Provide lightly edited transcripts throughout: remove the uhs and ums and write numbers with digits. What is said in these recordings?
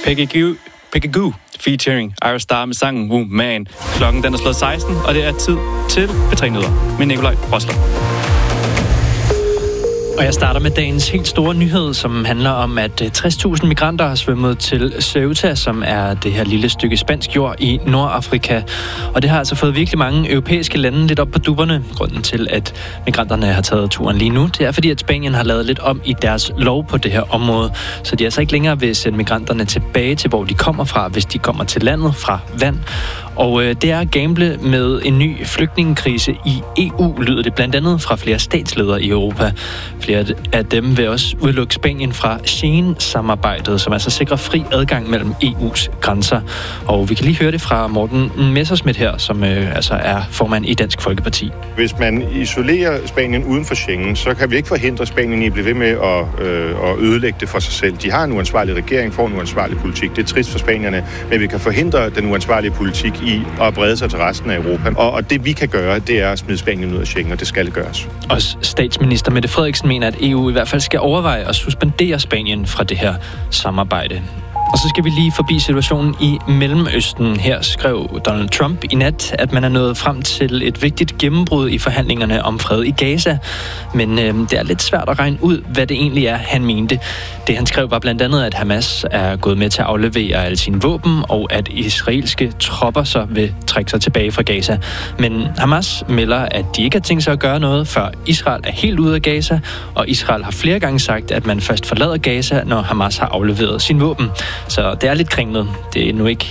Peggy Goo featuring Ira Star med sangen Woman. Klokken den er slået 16, og det er tid til P3-nyheder med Nikolaj Rosler. Og jeg starter med dagens helt store nyhed, som handler om, at 60.000 migranter har svømmet til Ceuta, som er det her lille stykke spansk jord i Nordafrika. Og det har altså fået virkelig mange europæiske lande lidt op på dupperne. Grunden til, at migranterne har taget turen lige nu, det er fordi, at Spanien har lavet lidt om i deres lov på det her område. Så de altså ikke længere vil sende migranterne tilbage til, hvor de kommer fra, hvis de kommer til landet fra vand. Og det er at gamble med en ny flygtningekrise i EU, lyder det blandt andet fra flere statsledere i Europa. Flere af dem vil også udelukke Spanien fra Schengen-samarbejdet, som altså sikrer fri adgang mellem EU's grænser. Og vi kan lige høre det fra Morten Messerschmidt her, som altså er formand i Dansk Folkeparti. Hvis man isolerer Spanien uden for Schengen, så kan vi ikke forhindre Spanien i at blive ved med at ødelægge det for sig selv. De har en uansvarlig regering, får en uansvarlig politik. Det er trist for spanierne, men vi kan forhindre den uansvarlige politik i at brede sig til resten af Europa. Og det vi kan gøre, det er at smide Spanien ud af Schengen, og det skal gøres. Også statsminister Mette Frederiksen mener, at EU i hvert fald skal overveje at suspendere Spanien fra det her samarbejde. Og så skal vi lige forbi situationen i Mellemøsten. Her skrev Donald Trump i nat, at man er nået frem til et vigtigt gennembrud i forhandlingerne om fred i Gaza. Men det er lidt svært at regne ud, hvad det egentlig er, han mente. Det han skrev var blandt andet, at Hamas er gået med til at aflevere alle sine våben, og at israelske tropper så vil trække sig tilbage fra Gaza. Men Hamas melder, at de ikke har tænkt sig at gøre noget, før Israel er helt ude af Gaza, og Israel har flere gange sagt, at man først forlader Gaza, når Hamas har afleveret sine våben. Så det er lidt kringlet. Der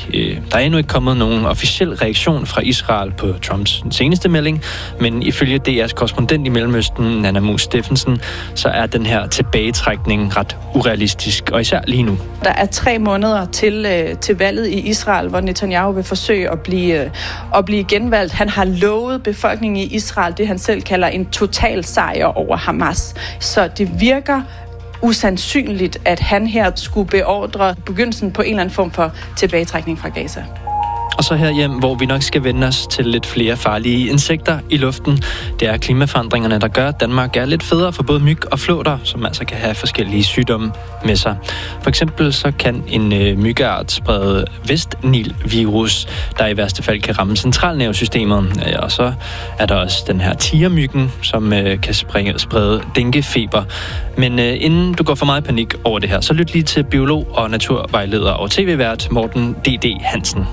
er endnu ikke kommet nogen officiel reaktion fra Israel på Trumps seneste melding, men ifølge DR's korrespondent i Mellemøsten, Nana Mus Steffensen, så er den her tilbagetrækning ret urealistisk, og især lige nu. Der er 3 måneder til valget i Israel, hvor Netanyahu vil forsøge at blive genvalgt. Han har lovet befolkningen i Israel det, han selv kalder en total sejr over Hamas. Så det virker usandsynligt, at han her skulle beordre begyndelsen på en eller anden form for tilbagetrækning fra Gaza. Og så herhjem, hvor vi nok skal vende os til lidt flere farlige insekter i luften. Det er klimaforandringerne, der gør, at Danmark er lidt federe for både myg og flåter, som altså kan have forskellige sygdomme med sig. For eksempel så kan en myggeart sprede Vestnil-virus, der i værste fald kan ramme centralnervesystemet. Og så er der også den her tigermyggen, som kan sprede denguefeber. Men inden du går for meget panik over det her, så lyt lige til biolog og naturvejleder og tv-vært Morten D.D. Hansen,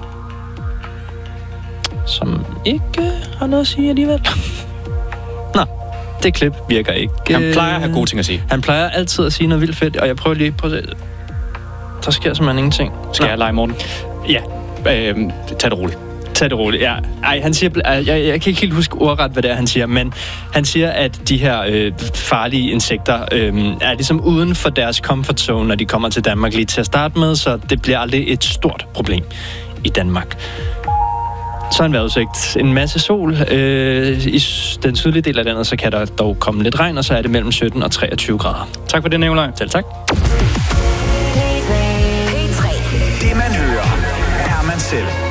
som ikke har noget at sige alligevel. Nå, det klip virker ikke. Han plejer at have gode ting at sige. Han plejer altid at sige noget vildt fedt, og jeg prøver lige på det. Der sker simpelthen ingenting. Skal jeg lege, Morten? Ja. Tag det roligt. Tag det roligt, ja. Ej, han siger, jeg kan ikke helt huske ordret, hvad det er, han siger, men han siger, at de her farlige insekter er ligesom uden for deres comfort zone, når de kommer til Danmark lige til at starte med, så det bliver aldrig et stort problem i Danmark. Så en vejrudsigt. En masse sol. I den sydlige del af landet, så kan der dog komme lidt regn, og så er det mellem 17 og 23 grader. Tak for det, Nikolaj. Selv tak. Det man hører, er man selv.